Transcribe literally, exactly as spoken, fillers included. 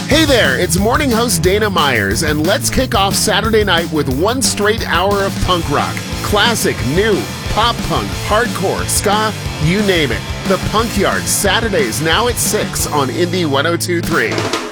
Hey there, it's morning host Dana Myers, and let's kick off Saturday night with one straight hour of punk rock. Classic, new, pop punk, hardcore, ska, you name it. The Punk Yard, Saturdays now at six on Indie one oh two point three.